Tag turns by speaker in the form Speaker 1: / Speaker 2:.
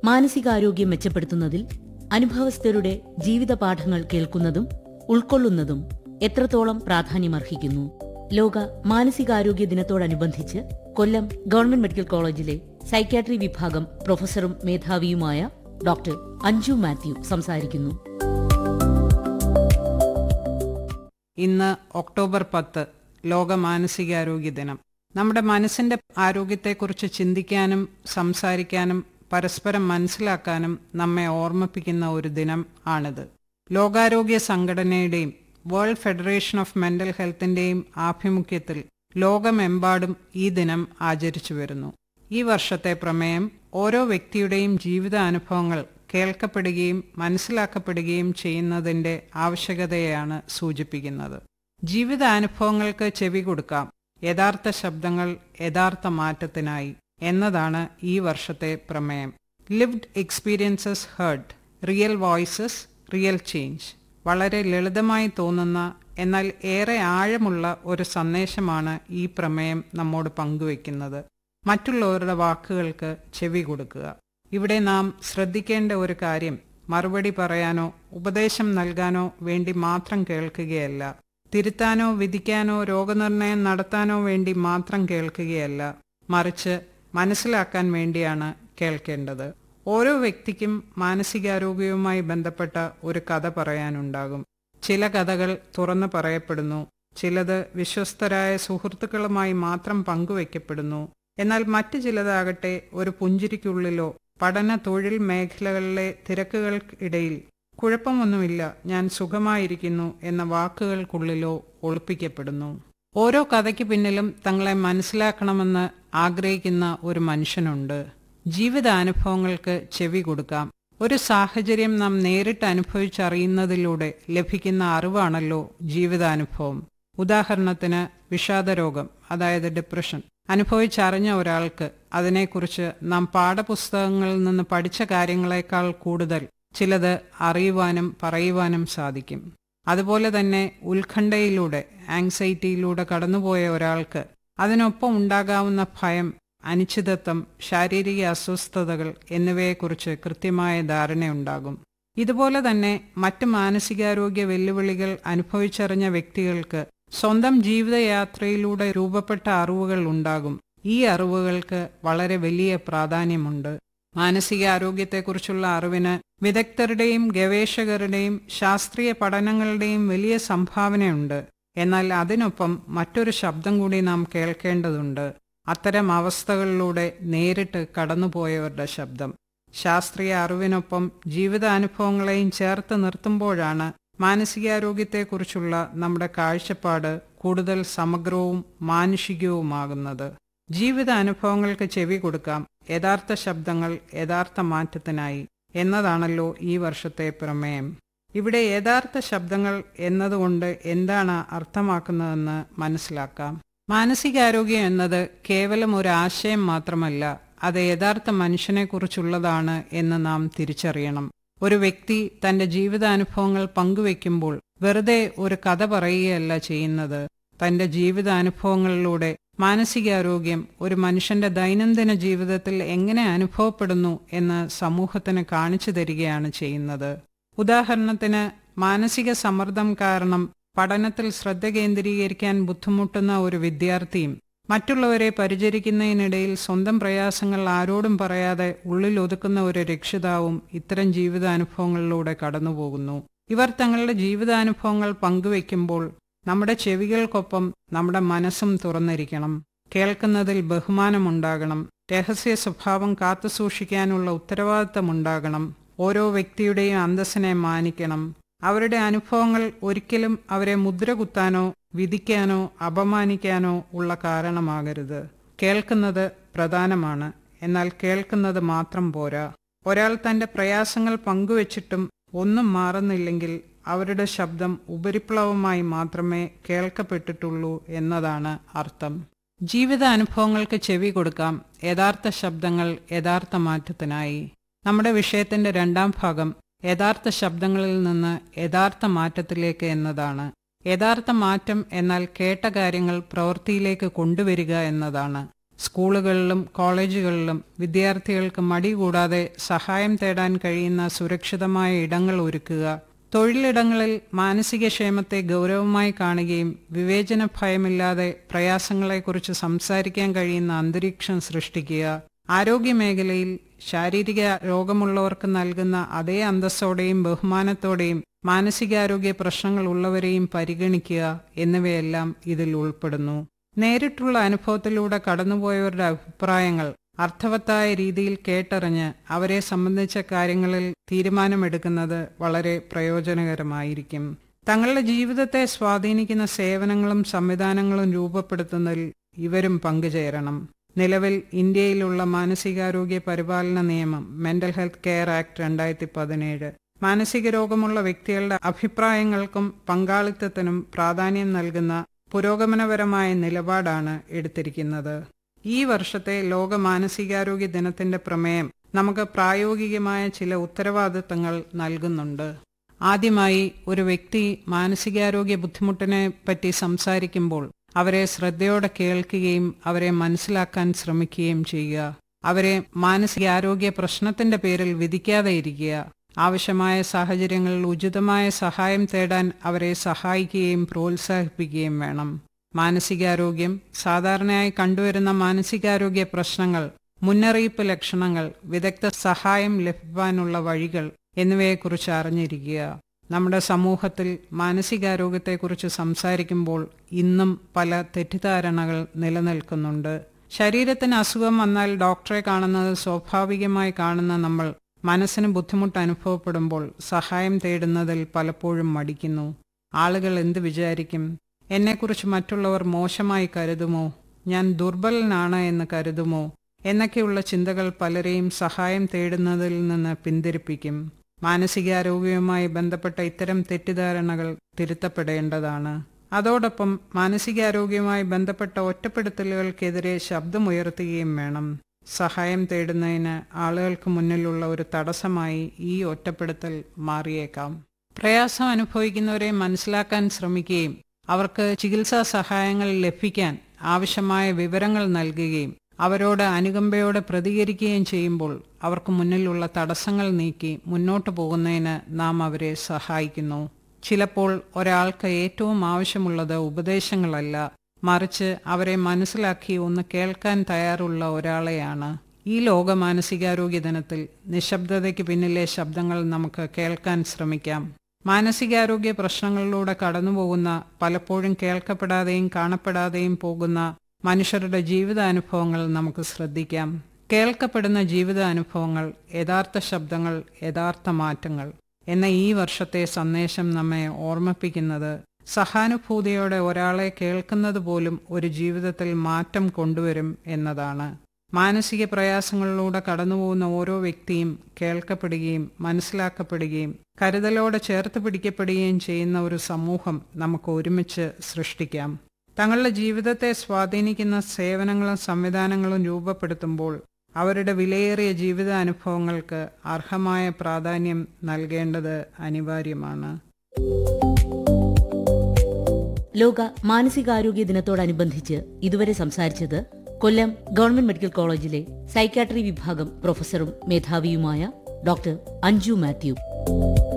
Speaker 1: മാനസികാരോഗ്യം മെച്ചപ്പെടുത്തുന്നതിൽ അനുഭവസ്ഥരുടെ ജീവിത പാഠങ്ങൾ കേൾക്കുന്നതും ഉൾക്കൊള്ളുന്നതും എത്രത്തോളം പ്രാധാന്യമർഹിക്കുന്നു? ലോക മാനസികാരോഗ്യ ദിനത്തോടനുബന്ധിച്ച് കൊല്ലം ഗവൺമെന്റ് മെഡിക്കൽ കോളേജിലെ സൈക്യാട്രി വിഭാഗം പ്രൊഫസറും മേധാവിയുമായ ഡോക്ടർ അഞ്ജു മാത്യു സംസാരിക്കുന്നു.
Speaker 2: ഇന്ന് ഒക്ടോബർ 10 ലോക മാനസികാരോഗ്യ ദിനം. നമ്മുടെ മനസ്സിന്റെ ആരോഗ്യത്തെക്കുറിച്ച് ചിന്തിക്കാനും സംസാരിക്കാനും പരസ്പരം മനസ്സിലാക്കാനും നമ്മെ ഓർമ്മിപ്പിക്കുന്ന ഒരു ദിനം ആണിത്. ലോകാരോഗ്യ സംഘടനയുടെയും വേൾഡ് ഫെഡറേഷൻ ഓഫ് മെന്റൽ ഹെൽത്തിന്റെയും ആഭിമുഖ്യത്തിൽ ലോകമെമ്പാടും ഈ ദിനം ആചരിച്ചു വരുന്നു. ഈ വർഷത്തെ പ്രമേയം ഓരോ വ്യക്തിയുടെയും ജീവിതാനുഭവങ്ങൾ കേൾക്കപ്പെടുകയും മനസ്സിലാക്കപ്പെടുകയും ചെയ്യുന്നതിന്റെ ആവശ്യകതയെയാണ് സൂചിപ്പിക്കുന്നത്. ജീവിതാനുഭവങ്ങൾക്ക് ചെവി കൊടുക്കാം, യഥാർത്ഥ ശബ്ദങ്ങൾ യഥാർത്ഥ മാറ്റത്തിനായി എന്നതാണ് ഈ വർഷത്തെ പ്രമേയം. Lived experiences heard, real voices, real change. വളരെ ലളിതമായി തോന്നുന്ന എന്നാൽ ഏറെ ആഴമുള്ള ഒരു സന്ദേശമാണ് ഈ പ്രമേയം നമ്മോട് പങ്കുവയ്ക്കുന്നത്. മറ്റുള്ളവരുടെ വാക്കുകൾക്ക് ചെവി കൊടുക്കുക. ഇവിടെ നാം ശ്രദ്ധിക്കേണ്ട ഒരു കാര്യം, മറുപടി പറയാനോ ഉപദേശം നൽകാനോ വേണ്ടി മാത്രം കേൾക്കുകയല്ല, തിരുത്താനോ വിധിക്കാനോ രോഗനിർണയം നടത്താനോ വേണ്ടി മാത്രം കേൾക്കുകയല്ല, മറിച്ച് മനസ്സിലാക്കാൻ വേണ്ടിയാണ് കേൾക്കേണ്ടത്. ഓരോ വ്യക്തിക്കും മാനസികാരോഗ്യവുമായി ബന്ധപ്പെട്ട ഒരു കഥ പറയാനുണ്ടാകും. ചില കഥകൾ തുറന്നു പറയപ്പെടുന്നു, ചിലത് വിശ്വസ്തരായ സുഹൃത്തുക്കളുമായി മാത്രം പങ്കുവയ്ക്കപ്പെടുന്നു. എന്നാൽ മറ്റു ചിലതാകട്ടെ ഒരു പുഞ്ചിരിക്കുള്ളിലോ പഠന തൊഴിൽ മേഖലകളിലെ തിരക്കുകൾക്കിടയിൽ കുഴപ്പമൊന്നുമില്ല, ഞാൻ സുഖമായിരിക്കുന്നു എന്ന വാക്കുകൾക്കുള്ളിലോ ഒളിപ്പിക്കപ്പെടുന്നു. ഓരോ കഥയ്ക്ക് പിന്നിലും തങ്ങളെ മനസ്സിലാക്കണമെന്ന് ആഗ്രഹിക്കുന്ന ഒരു മനുഷ്യനുണ്ട്. ജീവിതാനുഭവങ്ങൾക്ക് ചെവി കൊടുക്കാം. ഒരു സാഹചര്യം നാം നേരിട്ട് അനുഭവിച്ചറിയുന്നതിലൂടെ ലഭിക്കുന്ന അറിവാണല്ലോ ജീവിതാനുഭവം. ഉദാഹരണത്തിന് വിഷാദരോഗം, അതായത് ഡിപ്രഷൻ അനുഭവിച്ചറിഞ്ഞ ഒരാൾക്ക് അതിനെക്കുറിച്ച് നാം പാഠപുസ്തകങ്ങളിൽ നിന്ന് പഠിച്ച കാര്യങ്ങളെക്കാൾ കൂടുതൽ ചിലത് അറിയുവാനും പറയുവാനും സാധിക്കും. അതുപോലെ തന്നെ ഉത്കണ്ഠയിലൂടെ, ആങ്സൈറ്റിയിലൂടെ കടന്നുപോയ ഒരാൾക്ക് അതിനൊപ്പം ഉണ്ടാകാവുന്ന ഭയം, അനിശ്ചിതത്വം, ശാരീരിക അസ്വസ്ഥതകൾ എന്നിവയെക്കുറിച്ച് കൃത്യമായ ധാരണയുണ്ടാകും. ഇതുപോലെ തന്നെ മറ്റ് മാനസികാരോഗ്യ വെല്ലുവിളികൾ അനുഭവിച്ചറിഞ്ഞ വ്യക്തികൾക്ക് സ്വന്തം ജീവിതയാത്രയിലൂടെ രൂപപ്പെട്ട അറിവുകൾ ഉണ്ടാകും. ഈ അറിവുകൾക്ക് വളരെ വലിയ പ്രാധാന്യമുണ്ട്. മാനസികാരോഗ്യത്തെക്കുറിച്ചുള്ള അറിവിന് വിദഗ്ധരുടെയും ഗവേഷകരുടെയും ശാസ്ത്രീയ പഠനങ്ങളുടെയും വലിയ സംഭാവനയുണ്ട്. എന്നാൽ അതിനൊപ്പം മറ്റൊരു ശബ്ദം കൂടി നാം കേൾക്കേണ്ടതുണ്ട്. അത്തരം അവസ്ഥകളിലൂടെ നേരിട്ട് കടന്നുപോയവരുടെ ശബ്ദം. ശാസ്ത്രീയ അറിവിനൊപ്പം ജീവിതാനുഭവങ്ങളെയും ചേർത്ത് നിർത്തുമ്പോഴാണ് മാനസികാരോഗ്യത്തെക്കുറിച്ചുള്ള നമ്മുടെ കാഴ്ചപ്പാട് കൂടുതൽ സമഗ്രവും മാനുഷികവുമാകുന്നത്. ജീവിതാനുഭവങ്ങൾക്ക് ചെവി കൊടുക്കാം, യഥാർത്ഥ ശബ്ദങ്ങൾ യഥാർത്ഥ മാറ്റത്തിനായി എന്നതാണല്ലോ ഈ വർഷത്തെ പ്രമേയം. ഇവിടെ യഥാർത്ഥ ശബ്ദങ്ങൾ എന്നതുകൊണ്ട് എന്താണ് അർത്ഥമാക്കുന്നതെന്ന് മനസ്സിലാക്കാം. മാനസികാരോഗ്യം എന്നത് കേവലം ഒരു ആശയം മാത്രമല്ല, അത് യഥാർത്ഥ മനുഷ്യനെക്കുറിച്ചുള്ളതാണ് എന്ന് നാം തിരിച്ചറിയണം. ഒരു വ്യക്തി തന്റെ ജീവിതാനുഭവങ്ങൾ പങ്കുവെക്കുമ്പോൾ വെറുതെ ഒരു കഥ പറയുകയല്ല ചെയ്യുന്നത്. തന്റെ ജീവിതാനുഭവങ്ങളിലൂടെ മാനസികാരോഗ്യം ഒരു മനുഷ്യന്റെ ദൈനംദിന ജീവിതത്തിൽ എങ്ങനെ അനുഭവപ്പെടുന്നു എന്ന് സമൂഹത്തിന് കാണിച്ചു തരികയാണ് ചെയ്യുന്നത്. ഉദാഹരണത്തിന്, മാനസിക സമ്മർദ്ദം കാരണം പഠനത്തിൽ ശ്രദ്ധ കേന്ദ്രീകരിക്കാൻ ബുദ്ധിമുട്ടുന്ന ഒരു വിദ്യാർത്ഥിയും മറ്റുള്ളവരെ പരിചരിക്കുന്നതിനിടയിൽ സ്വന്തം പ്രയാസങ്ങൾ ആരോടും പറയാതെ ഉള്ളിൽ ഒതുക്കുന്ന ഒരു രക്ഷിതാവും ഇത്തരം ജീവിതാനുഭവങ്ങളിലൂടെ കടന്നുപോകുന്നു. ഇവർ തങ്ങളുടെ ജീവിതാനുഭവങ്ങൾ പങ്കുവെക്കുമ്പോൾ നമ്മുടെ ചെവികൾക്കൊപ്പം നമ്മുടെ മനസ്സും തുറന്നിരിക്കണം. കേൾക്കുന്നതിൽ ബഹുമാനമുണ്ടാകണം. രഹസ്യ സ്വഭാവം കാത്തുസൂക്ഷിക്കാനുള്ള ഉത്തരവാദിത്തമുണ്ടാകണം. ഓരോ വ്യക്തിയുടെയും അന്തസ്സിനെ മാനിക്കണം. അവരുടെ അനുഭവങ്ങൾ ഒരിക്കലും അവരെ മുദ്ര കുത്താനോ വിധിക്കാനോ അപമാനിക്കാനോ ഉള്ള കാരണമാകരുത്. കേൾക്കുന്നത് പ്രധാനമാണ്, എന്നാൽ കേൾക്കുന്നത് മാത്രം പോരാ. ഒരാൾ തന്റെ പ്രയാസങ്ങൾ പങ്കുവച്ചിട്ടും ഒന്നും മാറുന്നില്ലെങ്കിൽ അവരുടെ ശബ്ദം ഉപരിപ്ലവമായി മാത്രമേ കേൾക്കപ്പെട്ടിട്ടുള്ളൂ എന്നതാണ് അർത്ഥം. ജീവിതാനുഭവങ്ങൾക്ക് ചെവി കൊടുക്കാം, യഥാർത്ഥ ശബ്ദങ്ങൾ യഥാർത്ഥ മാറ്റത്തിനായി. നമ്മുടെ വിഷയത്തിന്റെ രണ്ടാം ഭാഗം യഥാർത്ഥ ശബ്ദങ്ങളിൽ നിന്ന് യഥാർത്ഥ മാറ്റത്തിലേക്ക് എന്നതാണ്. യഥാർത്ഥ മാറ്റം എന്നാൽ കേട്ട കാര്യങ്ങൾ പ്രവൃത്തിയിലേക്ക് കൊണ്ടുവരിക എന്നതാണ്. സ്കൂളുകളിലും കോളേജുകളിലും വിദ്യാർത്ഥികൾക്ക് മടി കൂടാതെ സഹായം തേടാൻ കഴിയുന്ന സുരക്ഷിതമായ ഇടങ്ങൾ ഒരുക്കുക, തൊഴിലിടങ്ങളിൽ മാനസിക ക്ഷേമത്തെ ഗൗരവമായി കാണുകയും വിവേചന ഭയമില്ലാതെ പ്രയാസങ്ങളെക്കുറിച്ച് സംസാരിക്കാൻ കഴിയുന്ന അന്തരീക്ഷം സൃഷ്ടിക്കുക, ആരോഗ്യമേഖലയിൽ ശാരീരിക രോഗമുള്ളവർക്ക് നൽകുന്ന അതേ അന്തസ്സോടെയും ബഹുമാനത്തോടെയും മാനസികാരോഗ്യ പ്രശ്നങ്ങൾ ഉള്ളവരെയും പരിഗണിക്കുക എന്നിവയെല്ലാം ഇതിൽ ഉൾപ്പെടുന്നു. നേരിട്ടുള്ള അനുഭവത്തിലൂടെ കടന്നുപോയവരുടെ അഭിപ്രായങ്ങൾ അർത്ഥവത്തായ രീതിയിൽ കേട്ടറിഞ്ഞ് അവരെ സംബന്ധിച്ച കാര്യങ്ങളിൽ തീരുമാനമെടുക്കുന്നത് വളരെ പ്രയോജനകരമായിരിക്കും. തങ്ങളുടെ ജീവിതത്തെ സ്വാധീനിക്കുന്ന സേവനങ്ങളും സംവിധാനങ്ങളും രൂപപ്പെടുത്തുന്നതിൽ ഇവരും പങ്കുചേരണം. നിലവിൽ ഇന്ത്യയിലുള്ള മാനസികാരോഗ്യ പരിപാലന നിയമം മെന്റൽ ഹെൽത്ത് കെയർ ആക്ട് 2017 മാനസിക രോഗമുള്ള വ്യക്തികളുടെ അഭിപ്രായങ്ങൾക്കും പങ്കാളിത്തത്തിനും പ്രാധാന്യം നൽകുന്ന പുരോഗമനപരമായ നിലപാടാണ് എടുത്തിരിക്കുന്നത്. ഈ വർഷത്തെ ലോക മാനസികാരോഗ്യ ദിനത്തിന്റെ പ്രമേയം നമുക്ക് പ്രായോഗികമായ ചില ഉത്തരവാദിത്തങ്ങൾ നൽകുന്നുണ്ട്. ആദ്യമായി, ഒരു വ്യക്തി മാനസികാരോഗ്യ ബുദ്ധിമുട്ടിനെ പറ്റി സംസാരിക്കുമ്പോൾ അവരെ ശ്രദ്ധയോടെ കേൾക്കുകയും അവരെ മനസ്സിലാക്കാൻ ശ്രമിക്കുകയും ചെയ്യുക. അവരെ മാനസികാരോഗ്യ പ്രശ്നത്തിന്റെ പേരിൽ വിധിക്കാതെ ഇരിക്കുക. ആവശ്യമായ സാഹചര്യങ്ങളിൽ ഉചിതമായ സഹായം തേടാൻ അവരെ സഹായിക്കുകയും പ്രോത്സാഹിപ്പിക്കുകയും വേണം. മാനസികാരോഗ്യം, സാധാരണയായി കണ്ടുവരുന്ന മാനസികാരോഗ്യ പ്രശ്നങ്ങൾ, മുന്നറിയിപ്പ് ലക്ഷണങ്ങൾ, വിദഗ്ധ സഹായം ലഭിക്കാനുള്ള വഴികൾ എന്നിവയെക്കുറിച്ച് അറിഞ്ഞിരിക്കുക. നമ്മുടെ സമൂഹത്തിൽ മാനസികാരോഗ്യത്തെക്കുറിച്ച് സംസാരിക്കുമ്പോൾ ഇന്നും പല തെറ്റിദ്ധാരണകൾ നിലനിൽക്കുന്നുണ്ട്. ശരീരത്തിന് അസുഖം വന്നാൽ ഡോക്ടറെ കാണുന്നത് സ്വാഭാവികമായി കാണുന്ന നമ്മൾ മനസ്സിന് ബുദ്ധിമുട്ട് അനുഭവപ്പെടുമ്പോൾ സഹായം തേടുന്നതിൽ പലപ്പോഴും മടിക്കുന്നു. ആളുകൾ എന്ത് വിചാരിക്കും? എന്നെക്കുറിച്ച് മറ്റുള്ളവർ മോശമായി കരുതുമോ? ഞാൻ ദുർബലനാണ് എന്ന് കരുതുമോ? എന്നൊക്കെയുള്ള ചിന്തകൾ പലരെയും സഹായം തേടുന്നതിൽ നിന്ന് പിന്തിരിപ്പിക്കും. മാനസികാരോഗ്യവുമായി ബന്ധപ്പെട്ട ഇത്തരം തെറ്റിദ്ധാരണകൾ തിരുത്തപ്പെടേണ്ടതാണ്. അതോടൊപ്പം മാനസികാരോഗ്യവുമായി ബന്ധപ്പെട്ട ഒറ്റപ്പെടുത്തലുകൾക്കെതിരെ ശബ്ദമുയർത്തുകയും വേണം. സഹായം തേടുന്നതിന് ആളുകൾക്ക് മുന്നിലുള്ള ഒരു തടസ്സമായി ഈ ഒറ്റപ്പെടുത്തൽ മാറിയേക്കാം. പ്രയാസം അനുഭവിക്കുന്നവരെ മനസ്സിലാക്കാൻ ശ്രമിക്കുകയും അവർക്ക് ചികിത്സാ സഹായങ്ങൾ ലഭിക്കാൻ ആവശ്യമായ വിവരങ്ങൾ നൽകുകയും അവരോട് അനുകമ്പയോടെ പ്രതികരിക്കുകയും ചെയ്യുമ്പോൾ അവർക്ക് മുന്നിലുള്ള തടസ്സങ്ങൾ നീക്കി മുന്നോട്ടു പോകുന്നതിന് നാം അവരെ സഹായിക്കുന്നു. ചിലപ്പോൾ ഒരാൾക്ക് ഏറ്റവും ആവശ്യമുള്ളത് ഉപദേശങ്ങളല്ല, മറിച്ച് അവരെ മനസ്സിലാക്കി ഒന്ന് കേൾക്കാൻ തയ്യാറുള്ള ഒരാളെയാണ്. ഈ ലോക മാനസികാരോഗ്യ ദിനത്തിൽ നിശബ്ദതയ്ക്ക് പിന്നിലെ ശബ്ദങ്ങൾ നമുക്ക് കേൾക്കാൻ ശ്രമിക്കാം. മാനസികാരോഗ്യ പ്രശ്നങ്ങളിലൂടെ കടന്നുപോകുന്ന, പലപ്പോഴും കേൾക്കപ്പെടാതെയും കാണപ്പെടാതെയും പോകുന്ന മനുഷ്യരുടെ ജീവിതാനുഭവങ്ങൾ നമുക്ക് ശ്രദ്ധിക്കാം. കേൾക്കപ്പെടുന്ന ജീവിതാനുഭവങ്ങൾ, യഥാർത്ഥ ശബ്ദങ്ങൾ, യഥാർത്ഥ മാറ്റങ്ങൾ എന്ന ഈ വർഷത്തെ സന്ദേശം നമ്മെ ഓർമ്മിപ്പിക്കുന്നത് സഹാനുഭൂതിയോടെ ഒരാളെ കേൾക്കുന്നത് പോലും ഒരു ജീവിതത്തിൽ മാറ്റം കൊണ്ടുവരും എന്നതാണ്. മാനസിക പ്രയാസങ്ങളിലൂടെ കടന്നുപോകുന്ന ഓരോ വ്യക്തിയും കേൾക്കപ്പെടുകയും മനസ്സിലാക്കപ്പെടുകയും കരുതലോടെ ചേർത്ത് പിടിക്കപ്പെടുകയും ചെയ്യുന്ന ഒരു സമൂഹം നമുക്ക് ഒരുമിച്ച് സൃഷ്ടിക്കാം. തങ്ങളുടെ ജീവിതത്തെ സ്വാധീനിക്കുന്ന സേവനങ്ങളും സംവിധാനങ്ങളും രൂപപ്പെടുത്തുമ്പോൾ അവരുടെ വിലയേറിയ ജീവിതാനുഭവങ്ങൾക്ക് അർഹമായ പ്രാധാന്യം നൽകേണ്ടത് അനിവാര്യമാണ്.
Speaker 1: ലോക മാനസികാരോഗ്യ ദിനത്തോടനുബന്ധിച്ച് ഇതുവരെ സംസാരിച്ചത് കൊല്ലം ഗവൺമെന്റ് മെഡിക്കൽ കോളേജിലെ സൈക്യാട്രി വിഭാഗം പ്രൊഫസറും മേധാവിയുമായ ഡോക്ടർ അഞ്ജു മാത്യു.